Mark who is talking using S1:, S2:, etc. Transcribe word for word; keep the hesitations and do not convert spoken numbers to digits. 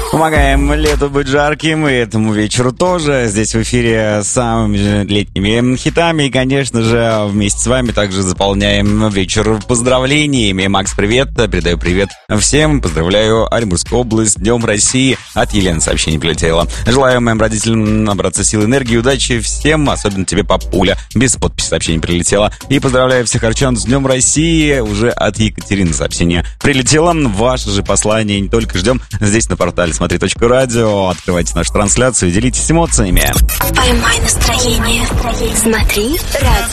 S1: Помогаем лету быть жарким, и этому вечеру тоже. Здесь в эфире с самыми летними хитами. И, конечно же, вместе с вами также заполняем вечер поздравлениями. Макс, привет. Передаю привет всем. Поздравляю Оренбургскую область, Днем России. От Елены сообщение прилетело. Желаю моим родителям набраться сил, энергии, удачи всем, особенно тебе, папуля. Без подписи сообщение прилетело. И поздравляю всех арчан с Днем России. Уже от Екатерины сообщение прилетело. Ваше же послание не только ждем здесь на портале смотри точка радио. Открывайте нашу трансляцию, делитесь эмоциями.
S2: Поймай настроение. Смотри радио.